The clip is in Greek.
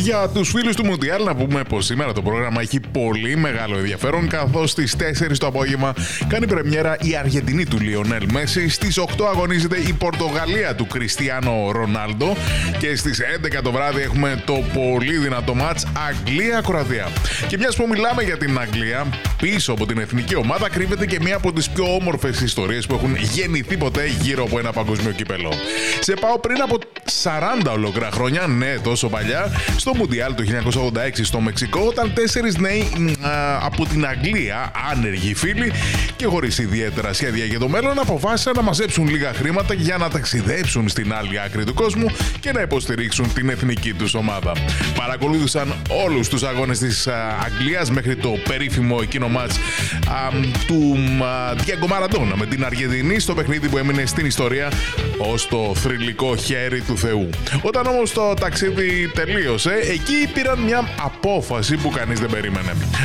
Για τους φίλους του Μουντιάλ να πούμε πως σήμερα το πρόγραμμα έχει πολύ μεγάλο ενδιαφέρον, καθώς στις 4 το απόγευμα κάνει πρεμιέρα η Αργεντινή του Λιονέλ Μέση, στις 8 αγωνίζεται η Πορτογαλία του Κριστιάνο Ρονάλντο και στις 11 το βράδυ έχουμε το πολύ δυνατό μάτς Αγγλία-Κροατία. Και μιας που μιλάμε για την Αγγλία, πίσω από την εθνική ομάδα κρύβεται και μία από τις πιο όμορφες ιστορίες που έχουν γεννηθεί ποτέ γύρω από ένα παγκοσμίο κύπελο. Σε πάω πριν από 40 ολόκληρα χρόνια, ναι, τόσο παλιά, στο Μουντιάλ του 1986 στο Μεξικό, όταν 4 νέοι από την Αγγλία, άνεργοι φίλοι και χωρίς ιδιαίτερα σχέδια για το μέλλον, αποφάσισαν να μαζέψουν λίγα χρήματα για να ταξιδέψουν στην άλλη άκρη του κόσμου και να υποστηρίξουν την εθνική τους ομάδα. Παρακολούθησαν όλους τους αγώνες της Αγγλίας μέχρι το περίφημο εκείνο μάτς του Διέγκο Μαραντόνα με την Αργεντινή, στο παιχνίδι που έμεινε στην ιστορία ως το θρυλικό χέρι του Θεού. Όταν όμως το ταξίδι τελείωσε, εκεί πήραν μια απόφαση που κανείς δεν περίμενε.